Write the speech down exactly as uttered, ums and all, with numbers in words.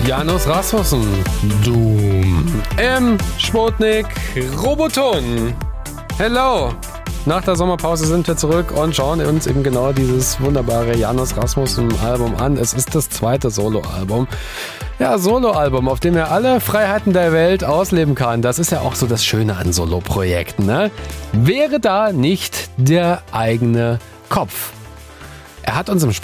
Janus Rasmussen, Doom im Sputnik Roboton. Hello! Nach der Sommerpause sind wir zurück und schauen uns eben genau dieses wunderbare Janus Rasmussen-Album an. Es ist das zweite Soloalbum. Ja, Soloalbum, auf dem er alle Freiheiten der Welt ausleben kann. Das ist ja auch so das Schöne an Soloprojekten, ne? Wäre da nicht der eigene Kopf? Er hat uns im